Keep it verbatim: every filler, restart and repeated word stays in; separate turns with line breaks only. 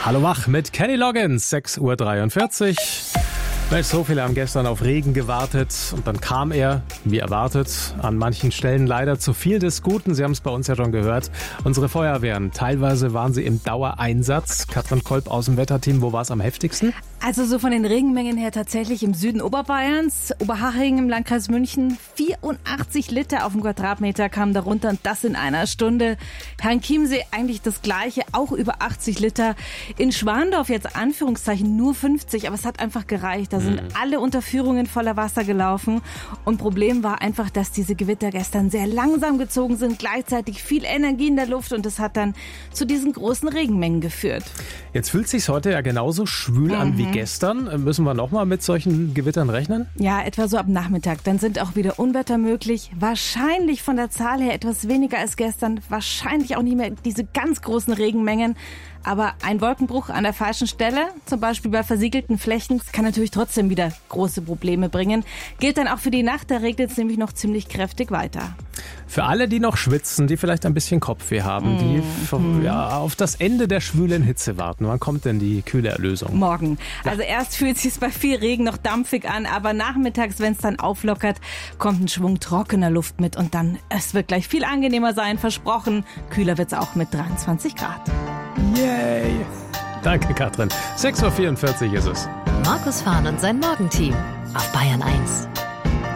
Hallo wach mit Kenny Loggins, sechs Uhr dreiundvierzig. Mensch, so viele haben gestern auf Regen gewartet und dann kam er, wie erwartet, an manchen Stellen leider zu viel des Guten. Sie haben es bei uns ja schon gehört. Unsere Feuerwehren, teilweise waren sie im Dauereinsatz. Katrin Kolb aus dem Wetterteam, wo war es am heftigsten?
Also so von den Regenmengen her tatsächlich im Süden Oberbayerns, Oberhaching im Landkreis München. vierundachtzig Liter auf den Quadratmeter kamen darunter und das in einer Stunde. Herrenchiemsee eigentlich das Gleiche, auch über achtzig Liter. In Schwandorf jetzt Anführungszeichen nur fünfzig, aber es hat einfach gereicht. Da sind alle Unterführungen voller Wasser gelaufen. Und Problem war einfach, dass diese Gewitter gestern sehr langsam gezogen sind, gleichzeitig viel Energie in der Luft und das hat dann zu diesen großen Regenmengen geführt.
Jetzt fühlt es sich heute ja genauso schwül mhm. an wie gestern. Müssen wir nochmal mit solchen Gewittern rechnen?
Ja, etwa so ab Nachmittag. Dann sind auch wieder Unwetter möglich. Wahrscheinlich von der Zahl her etwas weniger als gestern. Wahrscheinlich auch nicht mehr diese ganz großen Regenmengen. Aber ein Wolkenbruch an der falschen Stelle, zum Beispiel bei versiegelten Flächen, kann natürlich trotzdem wieder große Probleme bringen. Gilt dann auch für die Nacht, da regnet es nämlich noch ziemlich kräftig weiter.
Für alle, die noch schwitzen, die vielleicht ein bisschen Kopfweh haben, mm. die mm. ja, auf das Ende der schwülen Hitze warten. Wann kommt denn die kühle Erlösung?
Morgen. Ja. Also erst fühlt es sich bei viel Regen noch dampfig an, aber nachmittags, wenn es dann auflockert, kommt ein Schwung trockener Luft mit und dann, es wird gleich viel angenehmer sein, versprochen. Kühler wird es auch mit dreiundzwanzig Grad.
Yay! Danke, Katrin. sechs Uhr vierundvierzig ist es.
Markus Fahn und sein Morgenteam auf Bayern eins.